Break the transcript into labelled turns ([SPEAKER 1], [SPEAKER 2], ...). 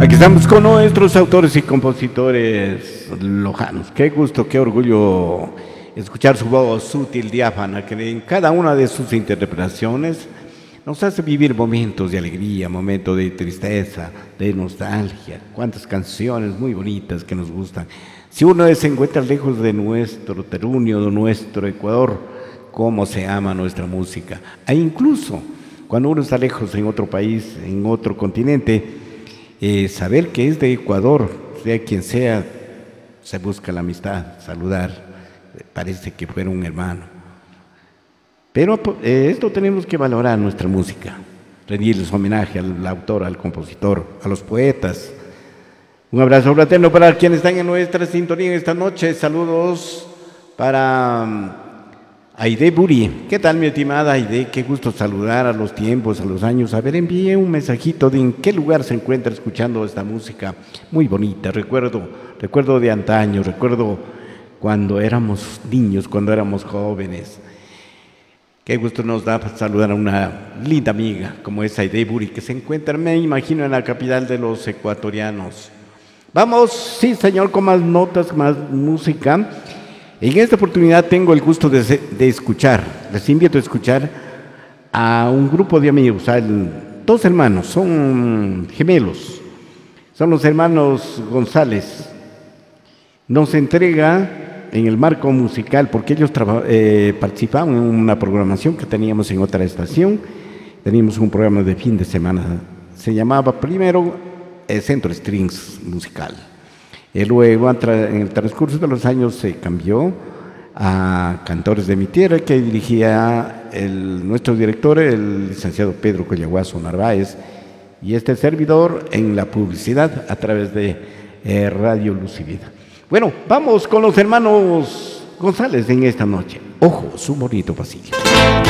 [SPEAKER 1] Aquí estamos con nuestros autores y compositores lojanos. Qué gusto, qué orgullo escuchar su voz sutil, diáfana, que en cada una de sus interpretaciones nos hace vivir momentos de alegría, momentos de tristeza, de nostalgia. Cuántas canciones muy bonitas que nos gustan. Si uno se encuentra lejos de nuestro terruño, de nuestro Ecuador, cómo se ama nuestra música. E incluso cuando uno está lejos en otro país, en otro continente, saber que es de Ecuador, sea quien sea, se busca la amistad, saludar, parece que fuera un hermano. Pero esto tenemos que valorar nuestra música, rendirles homenaje al autor, al compositor, a los poetas. Un abrazo fraterno para quienes están en nuestra sintonía esta noche. Saludos para Aide Buri. ¿Qué tal, mi estimada Aide? Qué gusto saludar a los tiempos, a los años. A ver, envié un mensajito de en qué lugar se encuentra escuchando esta música muy bonita. Recuerdo de antaño, recuerdo cuando éramos niños, cuando éramos jóvenes. Qué gusto nos da saludar a una linda amiga como es Aide Buri, que se encuentra, me imagino, en la capital de los ecuatorianos. Vamos, sí señor, con más notas, más música. En esta oportunidad tengo el gusto de escuchar, les invito a escuchar a un grupo de amigos, dos hermanos, son gemelos, son los hermanos González. Nos entrega en el marco musical, porque ellos participaban en una programación que teníamos en otra estación, teníamos un programa de fin de semana, se llamaba primero Centro Strings Musical. Y luego, en el transcurso de los años, se cambió a Cantores de mi Tierra, que dirigía nuestro director, el licenciado Pedro Collaguazo Narváez, y este servidor en la publicidad a través de Radio Luz y Vida. Bueno, vamos con los hermanos González en esta noche. Ojo, su bonito pasillo.